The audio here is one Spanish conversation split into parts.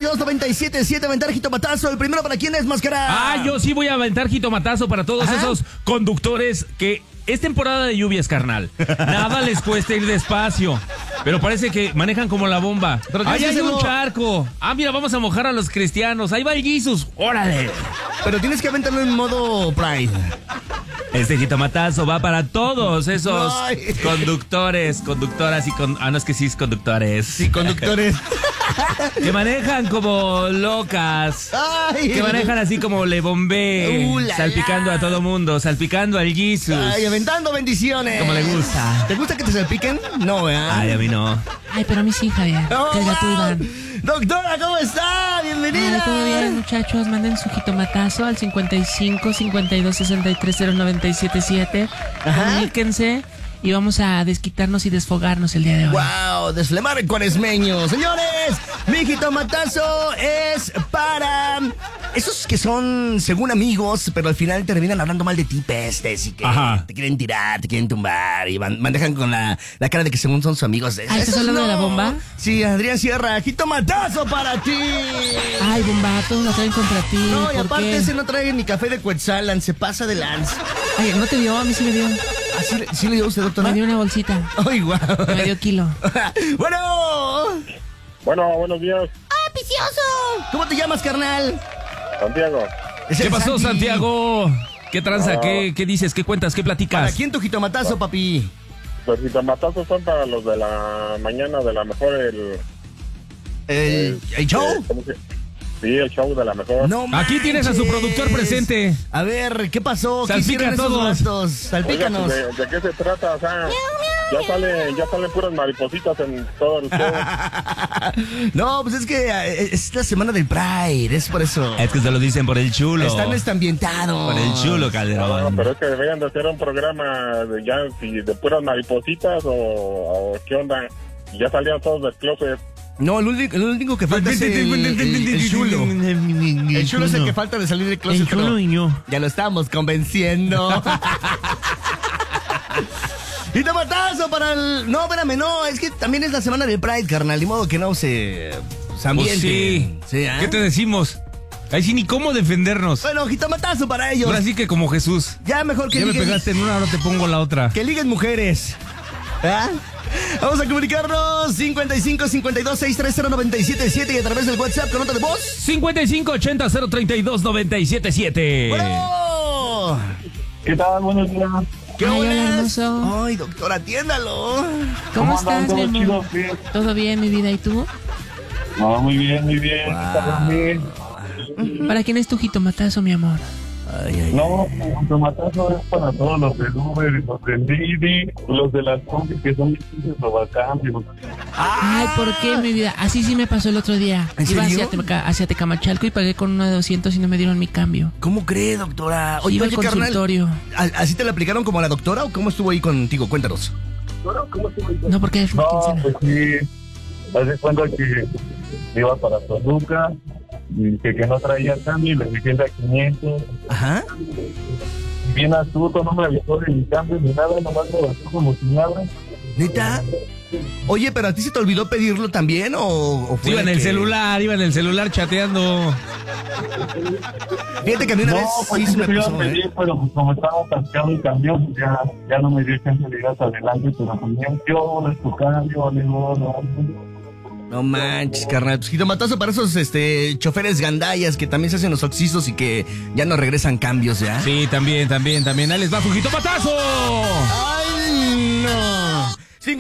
1-800-227-97-7. Aventar jitomatazo. El primero, ¿para quién es, Máscara? Yo sí voy a aventar jitomatazo para todos esos conductores que es temporada de lluvias, carnal. Nada les cuesta ir despacio. Pero parece que manejan como la bomba. Ahí hay un charco. Mira, vamos a mojar a los cristianos. Ahí va el Jesus. ¡Órale! Pero tienes que aventarlo en modo Pride. Este jitomatazo va para todos esos conductores, conductoras y no, es que sí es conductores. Sí, conductores. Que manejan como locas. Que manejan así como le bombé. Salpicando a todo mundo, salpicando al Jesus. Aventando bendiciones. Como le gusta. ¿Te gusta que te salpiquen? No, ¿verdad? A mí no. Pero a mí sí, Javier. Que ya tú, Iván. Doctora, ¿cómo está? Bienvenida. Todo bien, muchachos. Manden su jitomatazo al 55 52 63 0977. Comuníquense y vamos a desquitarnos y desfogarnos el día de hoy. ¡Wow! Desflemar el cuaresmeño. Señores, mi jitomatazo es para esos que son, según amigos, pero al final terminan hablando mal de ti, pestes, y que te quieren tirar, te quieren tumbar, y manejan con la cara de que según son sus amigos. ¿Estás hablando de la bomba? Sí, Adrián Sierra, jitomatazo para ti. Ay, bomba, todos lo traen contra ti. No, y aparte ese no trae ni café de Quetzalan, se pasa de lanza. Ay, ¿no te dio? A mí sí me dio. ¿Sí le dio a usted, doctora? Me dio una bolsita. Ay, guau. Me dio kilo. Bueno, buenos días. ¡Ah, vicioso! ¿Cómo te llamas, carnal? Santiago. ¿Qué pasó, Santiago? ¿Qué tranza? ¿Qué dices? ¿Qué cuentas? ¿Qué platicas? ¿Para quién tu jitomatazo, papi? Los jitomatazos son para los de la mañana, de la mejor, ¿El show? Sí, el show de la mejor. No manches. Aquí tienes a su productor presente. A ver, ¿qué pasó? Salpica a todos. Salpícanos. Oiga, ¿de qué se trata? O sea, ya salen puras maripositas en todo el show. No, pues es que es la semana del Pride, es por eso. Es que se lo dicen por el chulo. Están ambientados. Por el chulo, Calderón. No, pero es que deberían de hacer un programa de puras maripositas o qué onda. Y ya salían todos del closet. No, lo único que falta es el chulo. El chulo es el que falta de salir del closet. El chulo y yo. Ya lo estamos convenciendo. Y tomatazo para el... No, espérame, no, es que también es la semana del Pride, carnal. De modo que no se ambiente. Pues sí. ¿Qué te decimos? Ahí sí ni cómo defendernos. Bueno, jitomatazo para ellos. Ahora sí que como Jesús. Ya mejor que ya liguen. Me pegaste en una, ahora te pongo la otra. Que liguen mujeres. Vamos a comunicarnos 55 52 630 977 y a través del WhatsApp con nota de voz 55 80 032 977. ¡Bueno! ¿Qué tal? Buenos días. ¡Qué hermoso! Ay, doctor, atiéndalo. ¿Cómo estás, mi amor? ¿Todo bien, mi vida? ¿Y tú? No, muy bien, muy bien. ¿Para quién es tu jitomatazo, mi amor? No, el jitomatazo es para todos los del Uber, los del Didi, los de las combis que son difíciles o cambios. Ay, ¿por qué, mi vida? Así sí me pasó el otro día. Iba hacia Tecamachalco y pagué con uno de 200 y no me dieron mi cambio. ¿Cómo cree, doctora? Oye, iba al consultorio. Carnal, ¿así te la aplicaron como a la doctora o cómo estuvo ahí contigo? Cuéntanos. No, porque es quincena. Pues sí, hace cuenta que iba para Toluca y que no traía cambio y le dije a 500. Ajá. Bien astuto, no me avisó de mi cambio ni nada, nomás me bajó como si nada. ¿Neta? Oye, ¿pero a ti se te olvidó pedirlo también o fue iba en el celular chateando. Fíjate que a mí una vez pues sí se me iba pasó, a pedir, pero pues como estaba atascado y cambió, pues ya no me dio chance de ir hasta adelante, pero también yo les tocaba, yo le digo, no. No manches, carnal. Pues jitomatazo para esos choferes gandallas que también se hacen los oxisos y que ya no regresan cambios, ¿ya? Sí, también. Ahí les va su jitomatazo. ¡Ay, no!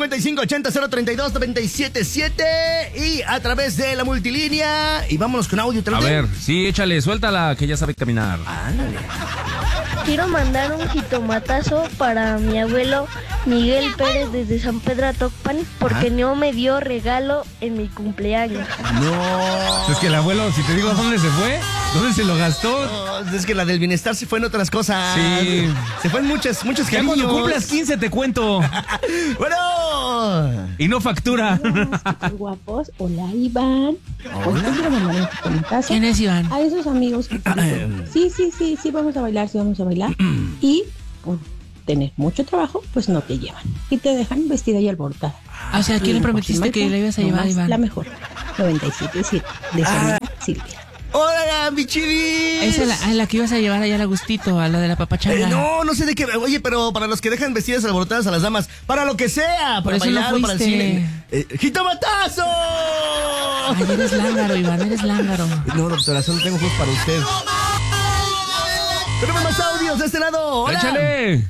5580-032-977 y a través de la multilínea. Y vámonos con audio. A ver, sí, échale, suéltala, que ya sabe caminar. Ándale. Quiero mandar un jitomatazo para mi abuelo Miguel Pérez desde San Pedro Atocpan porque no me dio regalo en mi cumpleaños. No. Es que el abuelo, si te digo dónde se fue, ¿dónde se lo gastó? No, es que la del bienestar se fue en otras cosas. Sí. Se fue en muchas Ya cariños. cuando cumplas 15 te cuento. Bueno. Y no factura. Hola, súper guapos. Hola, Iván. Hoy te quiero mandar un jitomatazo. ¿Quién es Iván? A esos amigos que te dicen, sí, vamos a bailar, y por tener mucho trabajo, pues no te llevan. Y te dejan vestida y alborotada. O sea, ¿a quién le prometiste que le ibas a llevar, Iván? La mejor. 97.7 de San Silvia. ¡Hola, mi chivis! Esa es la que ibas a llevar allá al Agustito, a la de la papachanga. No sé de qué. Oye, pero para los que dejan vestidas alborotadas a las damas, para lo que sea, para bailar o para el cine. ¡Jitomatazo! Ay, eres lángaro, Iván, eres lángaro. No, doctora, solo tengo juegos para usted. Tenemos más audios de este lado. ¡Hola! ¡Échale!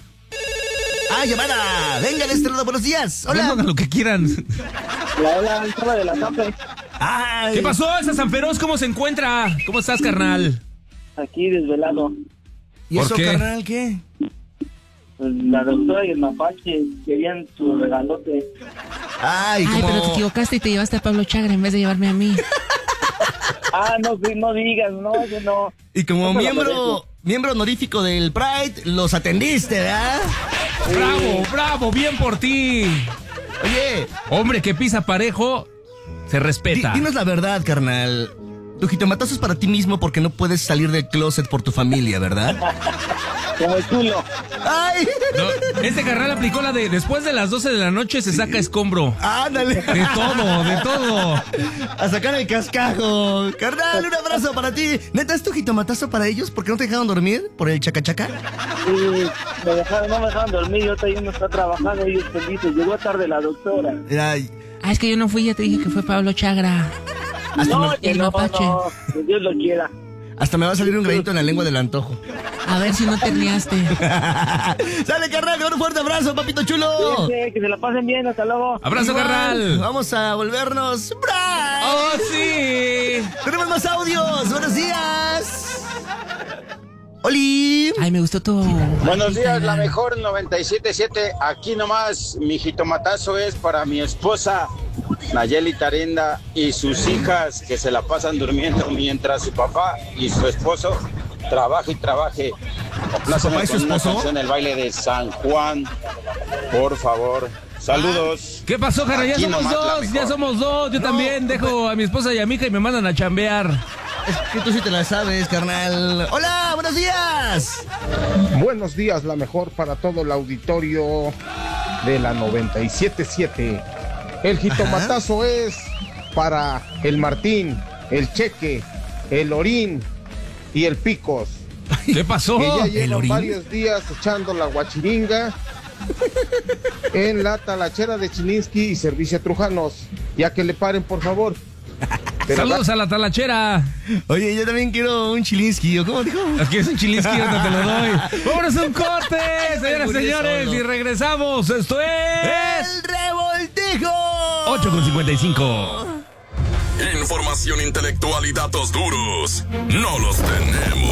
Llamada. Venga de este lado, buenos días. Hola. Hagan lo que quieran. Hola, el de la Zampe. Ay. ¿Qué pasó, esa San Feroz? ¿Cómo se encuentra? ¿Cómo estás, carnal? Aquí desvelado. ¿Y ¿Por eso, qué? carnal, qué? La doctora y el mapache querían su regalote. Ay, pero te equivocaste y te llevaste a Pablo Chagra en vez de llevarme a mí. No digas, no, yo no. Y como No me lo miembro honorífico del Pride, los atendiste, ¿verdad? Bravo, bien por ti. Oye, Hombre que pisa parejo, se respeta. dinos la verdad, carnal. Tu jitomatazo es para ti mismo porque no puedes salir del closet por tu familia, ¿verdad? Como el culo. ¡Ay! No, este carnal aplicó la de después de las 12 de la noche se saca escombro. ¡Ándale! De todo. A sacar el cascajo. Carnal, un abrazo para ti. ¿Neta es tu jitomatazo para ellos? ¿Por qué no te dejaron dormir? ¿Por el chacachaca? Sí, no me dejaron dormir, yo ahorita uno está trabajando, ellos felices. Llegó tarde la doctora. Ay, Es que yo no fui, ya te dije que fue Pablo Chagra. Que el mapache. que Dios lo quiera. hasta me va a salir un granito en la lengua del antojo. A ver si no terniaste. Sale, carnal, un fuerte abrazo, papito chulo. Cuídense, que se la pasen bien, hasta luego. Abrazo, Igual, carnal. Vamos a volvernos Bright. ¡Oh, sí! Tenemos más audios. Buenos días. Oli. Ay, me gustó tu... Buenos días, la mejor 97.7. Aquí nomás, mi jitomatazo es para mi esposa Nayeli Tarenda y sus hijas que se la pasan durmiendo mientras su papá y su esposo trabaje y trabaje. Compláceme papá y su con una esposo? canción, el baile de San Juan, por favor. Saludos. ¿Qué pasó, carnal? Ya Aquí somos nomás la dos, mejor. ya somos dos. Yo también dejo a mi esposa y a mi hija y me mandan a chambear. Es que tú sí te la sabes, carnal. Hola, buenos días. Buenos días, la mejor para todo el auditorio de la 97.7. El jitomatazo es para el Martín, el Cheque, el Orín y el Picos, ¿Qué pasó? que ya ¿el llevan Orín? varios días echando la guachiringa en la talachera de Chilinsky y Servicio Trujanos. Ya que le paren, por favor. Pero Saludos a la talachera. Oye, yo también quiero un Chilinsky. ¿O cómo dijo? Aquí es un chilinsky, ahorita te lo doy. ¡Vámonos a un corte, señoras y murió señores! solo. Y regresamos. Esto es... ¡El revoltijo! 8:55. Información intelectual y datos duros. No los tenemos.